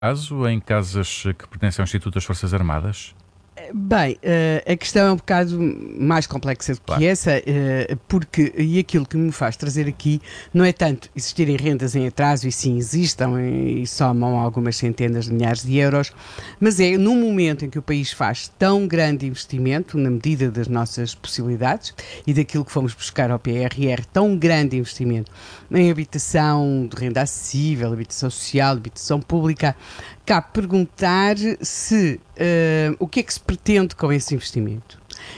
Caso em casas que pertencem ao Instituto das Forças Armadas? Bem, a questão é um bocado mais complexa do que Claro. essa, porque, e aquilo que me faz trazer aqui não é tanto existirem rendas em atraso, e sim existam e somam algumas centenas de milhares de euros, mas é num momento em que o país faz tão grande investimento, na medida das nossas possibilidades e daquilo que fomos buscar ao PRR, tão grande investimento em habitação de renda acessível, habitação social, habitação pública, cabe perguntar se o que é que se pretende com esse investimento.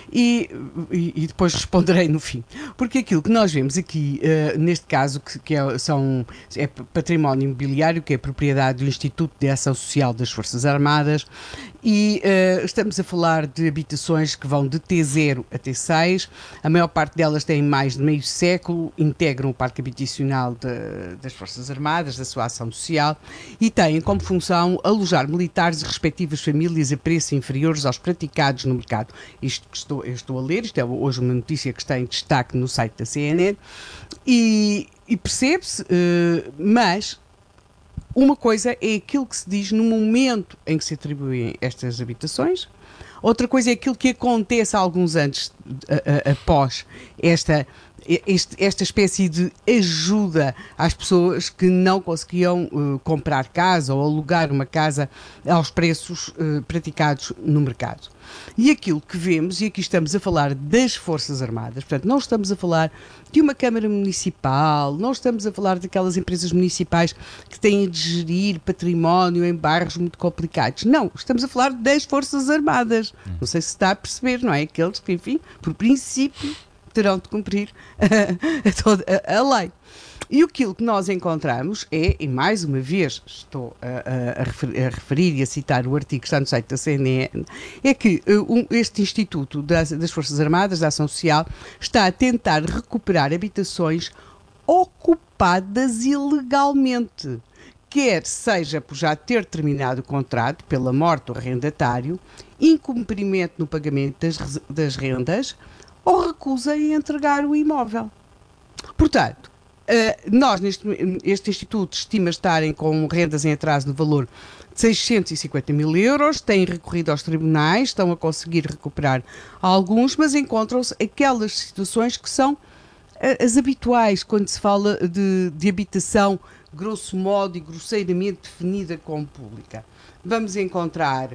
E depois responderei no fim. Porque aquilo que nós vemos aqui, neste caso, que é património imobiliário, que é propriedade do Instituto de Ação Social das Forças Armadas, e estamos a falar de habitações que vão de T0 a T6, a maior parte delas têm mais de meio século, integram o parque habitacional das Forças Armadas, da sua ação social, e têm como função alojar militares e respectivas famílias a preços inferiores aos praticados no mercado. Isto que eu estou a ler, isto é hoje uma notícia que está em destaque no site da CNN, e percebe-se, mas uma coisa é aquilo que se diz no momento em que se atribuem estas habitações, outra coisa é aquilo que acontece alguns anos após esta espécie de ajuda às pessoas que não conseguiam comprar casa ou alugar uma casa aos preços praticados no mercado. E aquilo que vemos, e aqui estamos a falar das Forças Armadas, portanto, não estamos a falar de uma Câmara Municipal, não estamos a falar daquelas empresas municipais que têm de gerir património em bairros muito complicados. Não, estamos a falar das Forças Armadas. Não sei se está a perceber, não é? Aqueles que, enfim, por princípio, terão de cumprir toda a lei. E aquilo que nós encontramos é, e mais uma vez estou a referir e a citar o artigo que está no site da CNN, é que este Instituto das Forças Armadas, da Ação Social, está a tentar recuperar habitações ocupadas ilegalmente, quer seja por já ter terminado o contrato, pela morte do arrendatário, incumprimento no pagamento das rendas ou recusa em entregar o imóvel. Portanto, este Instituto estima estarem com rendas em atraso no valor de 650 mil euros, têm recorrido aos tribunais, estão a conseguir recuperar alguns, mas encontram-se aquelas situações que são as habituais quando se fala de habitação, grosso modo e grosseiramente definida como pública. Vamos encontrar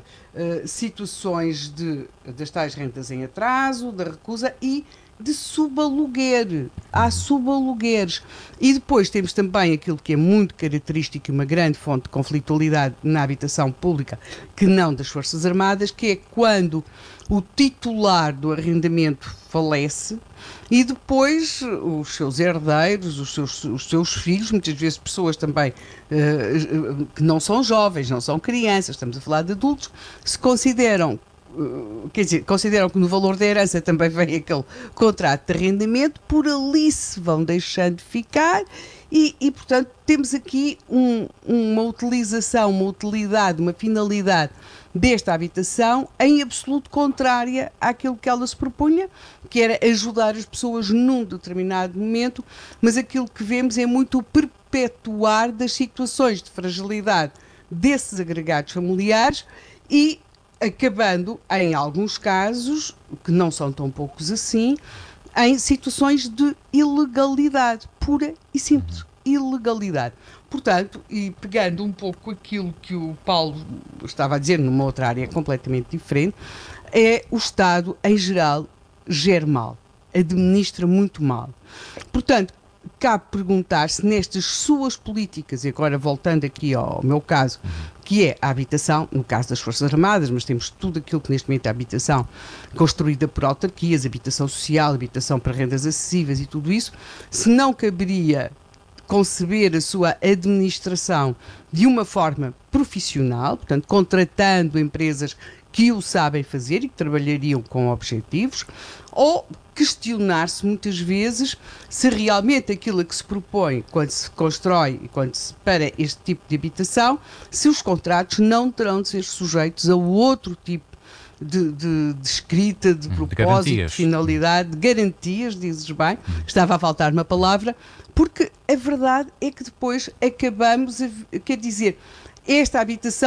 situações das tais rendas em atraso, da recusa e de subaluguer. Há subalugueres. E depois temos também aquilo que é muito característico e uma grande fonte de conflitualidade na habitação pública, que não das Forças Armadas, que é quando o titular do arrendamento falece e depois os seus herdeiros, os seus filhos, muitas vezes pessoas também que não são jovens, não são crianças, estamos a falar de adultos, se consideram consideram que no valor da herança também vem aquele contrato de arrendamento, por ali se vão deixando de ficar e portanto, temos aqui uma utilização, uma utilidade, uma finalidade desta habitação em absoluto contrária àquilo que ela se propunha, que era ajudar as pessoas num determinado momento, mas aquilo que vemos é muito o perpetuar das situações de fragilidade desses agregados familiares e acabando, em alguns casos, que não são tão poucos assim, em situações de ilegalidade, pura e simples, ilegalidade. Portanto, e pegando um pouco aquilo que o Paulo estava a dizer numa outra área completamente diferente, é o Estado, em geral, gera mal, administra muito mal. Portanto, cabe perguntar se nestas suas políticas, e agora voltando aqui ao meu caso, que é a habitação, no caso das Forças Armadas, mas temos tudo aquilo que neste momento é a habitação construída por autarquias, habitação social, habitação para rendas acessíveis e tudo isso, se não caberia conceber a sua administração de uma forma profissional, portanto, contratando empresas que o sabem fazer e que trabalhariam com objetivos, ou questionar-se muitas vezes se realmente aquilo a que se propõe quando se constrói e quando se para este tipo de habitação, se os contratos não terão de ser sujeitos a outro tipo de escrita, de propósito, de finalidade, de garantias, dizes bem, estava a faltar uma palavra, porque a verdade é que depois acabamos, quer dizer, esta habitação